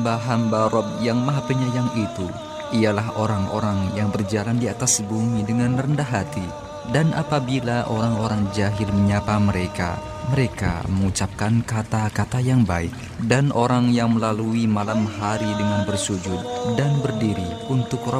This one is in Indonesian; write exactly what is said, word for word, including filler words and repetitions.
hamba-hamba Rabb yang Maha Penyayang itu ialah orang-orang yang berjalan di atas bumi dengan rendah hati. Dan apabila orang-orang jahil menyapa mereka, mereka mengucapkan kata-kata yang baik. Dan orang yang melalui malam hari dengan bersujud dan berdiri untuk Rabb